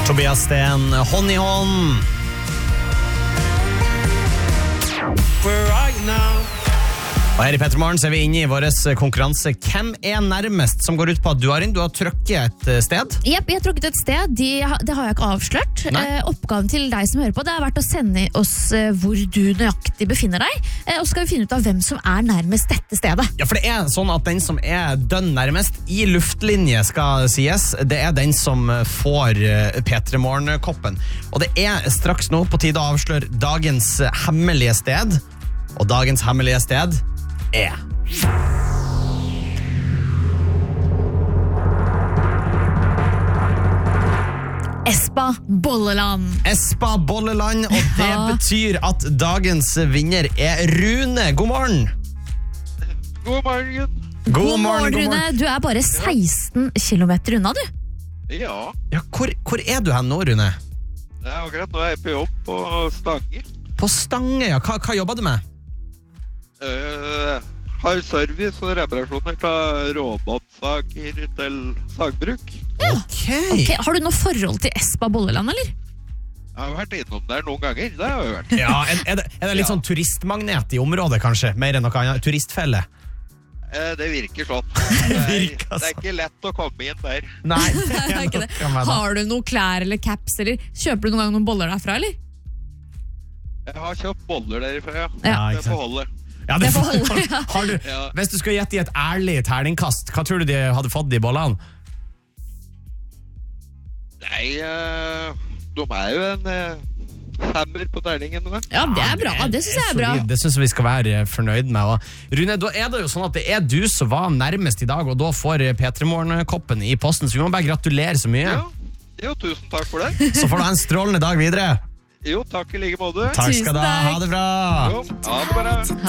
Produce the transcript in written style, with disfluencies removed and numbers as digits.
Tobias Sten, hånd i hånd. Og her i Petremorgen så er vi inne i vår konkurranse Hvem er nærmest? Som går ut på at du har trykket et sted. Jepp, jeg har trykket et sted. Det har jeg ikke avslørt. Oppgaven til deg som hører på, det har vært å sende oss hvor du nøyaktig befinner deg. Og så skal vi finne ut av hvem som er nærmest dette stedet. Ja, for det er sånn at den som er dønn nærmest i luftlinje skal sies, det er den som får Petremorgen-koppen. Og det er straks nå på tide å avsløre dagens hemmelige sted. Og dagens hemmelige sted er Espa Bolleland. Espa Bolleland, og det betyr at dagens vinner er Rune. God morgen. God morgen. God morgen, Rune. Du er bare 16 kilometer unna, du. Ja. Hvor er du hen nå, Rune? Akkurat nå er jeg på jobb på Stange. På Stange, ja. Hva jobber du med? Har service og reparasjoner til råbåtsager til sagbruk. Ja. Ok. Har du noe forhold til Espa Bolleland, eller? Jeg har vært innom der noen ganger, det har jeg vært. Ja, er det litt sånn turistmagnet i området, kanskje? Mer enn noe annet? Turistfelle? Det virker sånn. Det er ikke lett å komme inn der. Nei, Det er ikke det. Har du noe klær eller caps, eller kjøper du noen gang noen boller derfra, eller? Jeg har kjøpt boller derifra, ja. Ja, Det får holde. Ja, det får holde, ja. Har du, hvis du skal gjette i et ærlig terningkast, hva tror du de hadde fått de bollene? Nei, de er jo en femmer på terningen. Da. Ja, det er bra. Det synes jeg er bra. Det synes jeg vi skal være fornøyd med. Og Rune, da er det jo sånn at det er du som var nærmest i dag, og da får Petremorgen-koppen i posten, så vi må bare gratulere så mye. Jo, tusen takk for det. Så får du ha en strålende dag videre. Jo, takk i like måte. Takk skal du ha. Ha det bra. Jo, ha det bra.